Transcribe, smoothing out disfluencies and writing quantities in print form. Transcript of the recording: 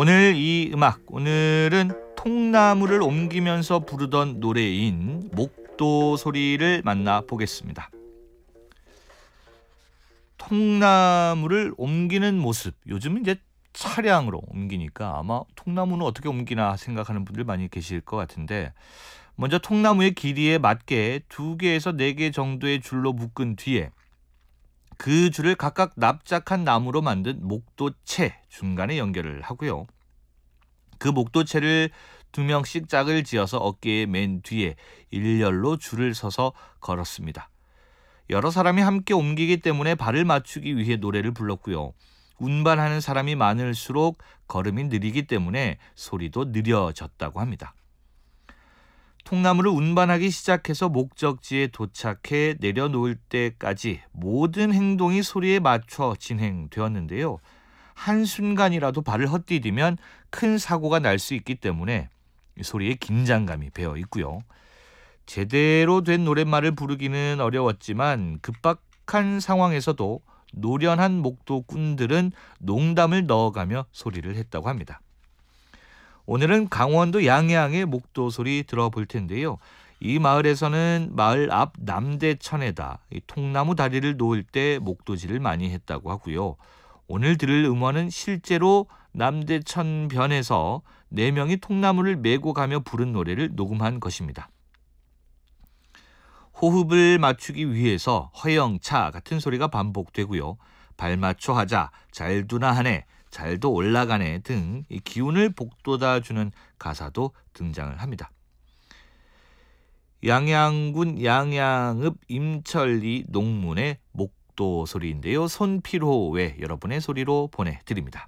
오늘 이 음악, 오늘은 통나무를 옮기면서 부르던 노래인 목도 소리를 만나보겠습니다. 통나무를 옮기는 모습, 요즘 이제 차량으로 옮기니까 아마 통나무는 어떻게 옮기나 생각하는 분들 많이 계실 것 같은데, 먼저 통나무의 길이에 맞게 2개에서 4개 정도의 줄로 묶은 뒤에 그 줄을 각각 납작한 나무로 만든 목도체 중간에 연결을 하고요. 그 목도체를 2명씩 짝을 지어서 어깨의 맨 뒤에 일렬로 줄을 서서 걸었습니다. 여러 사람이 함께 옮기기 때문에 발을 맞추기 위해 노래를 불렀고요. 운반하는 사람이 많을수록 걸음이 느리기 때문에 소리도 느려졌다고 합니다. 통나무를 운반하기 시작해서 목적지에 도착해 내려놓을 때까지 모든 행동이 소리에 맞춰 진행되었는데요. 한순간이라도 발을 헛디디면 큰 사고가 날 수 있기 때문에 소리에 긴장감이 배어 있고요. 제대로 된 노랫말을 부르기는 어려웠지만 급박한 상황에서도 노련한 목도꾼들은 농담을 넣어가며 소리를 했다고 합니다. 오늘은 강원도 양양의 목도 소리 들어볼 텐데요. 이 마을에서는 마을 앞 남대천에다 통나무 다리를 놓을 때 목도질을 많이 했다고 하고요. 오늘 들을 음원은 실제로 남대천 변에서 4명이 통나무를 메고 가며 부른 노래를 녹음한 것입니다. 호흡을 맞추기 위해서 허영차 같은 소리가 반복되고요. 발맞춰 하자, 잘두나 하네, 잘도 올라가네 등 이 기운을 북돋아주는 가사도 등장을 합니다. 양양군 양양읍 임천리 농문의 목도 소리인데요. 손필호 외 여러분의 소리로 보내드립니다.